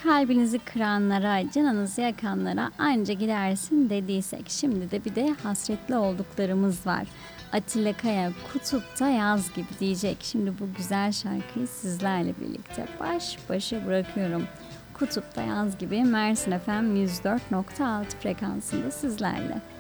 kalbinizi kıranlara, canınızı yakanlara anca gidersin dediysek, şimdi de bir de hasretli olduklarımız var. Atilla Kaya, Kutupta Yaz Gibi diyecek. Şimdi bu güzel şarkıyı sizlerle birlikte baş başa bırakıyorum. Kutupta Yaz Gibi Mersin FM 104.6 frekansında sizlerle.